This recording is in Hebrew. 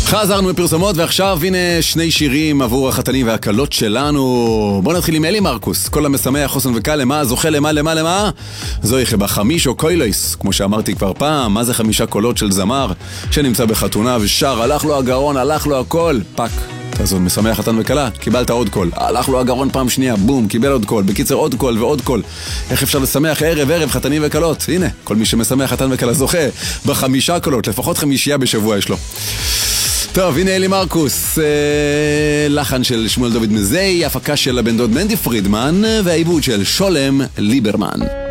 חזרנו מפרסומות ועכשיו הנה שני שירים עבור החתנים והקלות שלנו. בוא נתחיל עם אלי מרקוס, כל המשמח חוסן וקל למה, זוכה למה? זוהי חבה חמיש או קוילויס, כמו שאמרתי כבר פעם, מה זה 5 קולות של זמר שנמצא בחתונה ושר, הלך לו הגרון, הלך לו הכל, פק. אז הוא משמח חתן וקלה, קיבלת עוד קול, הלך לו הגרון פעם שנייה, בום, קיבל עוד קול, בקיצר עוד קול ועוד קול. איך אפשר לשמח ערב חתנים וקלות? הנה, כל מי שמשמח חתן וקלה זוכה ב5 קולות, לפחות 5 בשבוע יש לו. טוב, הנה אלי מרקוס, לחן של שמואל דוד מזי, הפקה של הבן דוד מנדי פרידמן והעיבוד של שולם ליברמן.